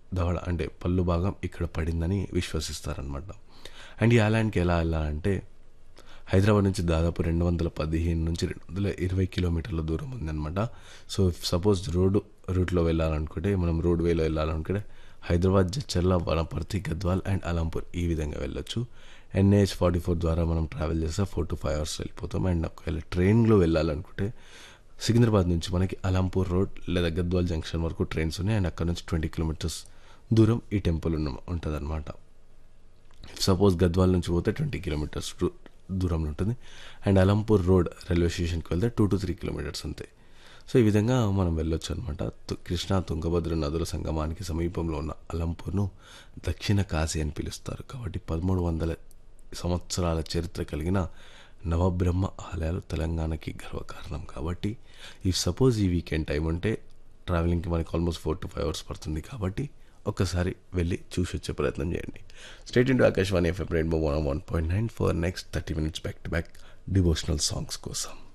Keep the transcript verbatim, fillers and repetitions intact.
దవడ అంటే పళ్ళు భాగం ఇక్కడ పడిందని విశ్వసిస్తారనమాట. అండ్ ఈ ఐలాండ్కి ఎలా వెళ్ళాలంటే హైదరాబాద్ నుంచి దాదాపు రెండు వందల పదిహేను నుంచి రెండు వందల ఇరవై కిలోమీటర్ల దూరం ఉందన్నమాట. సో సపోజ్ రోడ్డు రూట్లో వెళ్ళాలనుకుంటే, మనం రోడ్ వేలో వెళ్ళాలనుకుంటే హైదరాబాద్, జడ్చర్ల, వనపర్తి, గద్వాల్ అండ్ అలంపూర్ ఈ విధంగా వెళ్ళొచ్చు. ఎన్హెచ్ ఫార్టీ ఫోర్ ద్వారా మనం ట్రావెల్ చేస్తే ఫోర్ టు ఫైవ్ అవర్స్ వెళ్ళిపోతాం. అండ్ ఒకవేళ ట్రైన్లో వెళ్ళాలనుకుంటే సికింద్రాబాద్ నుంచి మనకి అలంపూర్ రోడ్ లేదా గద్వాల్ జంక్షన్ వరకు ట్రైన్స్ ఉన్నాయి. అండ్ అక్కడ నుంచి ట్వంటీ కిలోమీటర్స్ దూరం ఈ టెంపుల్ ఉన్న ఉంటుంది అనమాట. సపోజ్ గద్వాల్ నుంచి పోతే ట్వంటీ కిలోమీటర్స్ దూరంలో ఉంటుంది. అండ్ అలంపూర్ రోడ్ రైల్వే స్టేషన్కి వెళ్తే టూ టు త్రీ కిలోమీటర్స్ అంతే. సో ఈ విధంగా మనం వెళ్ళొచ్చు అనమాట. కృష్ణా తుంగభద్ర నదుల సంగమానికి సమీపంలో ఉన్న అలంపూర్ను దక్షిణ కాశీ అని పిలుస్తారు. కాబట్టి పదమూడు వందల సంవత్సరాల చరిత్ర కలిగిన నవబ్రహ్మ ఆలయాలు తెలంగాణకి గర్వకారణం. కాబట్టి ఈ సపోజ్ ఈ వీకెండ్ టైం ఉంటే ట్రావెలింగ్కి మనకి almost four to five hours పడుతుంది. కాబట్టి ఒక్కసారి వెళ్ళి చూసి వచ్చే ప్రయత్నం చేయండి. State into Akashvani FM rainbow one one point nine for next thirty minutes back to back devotional songs కోసం.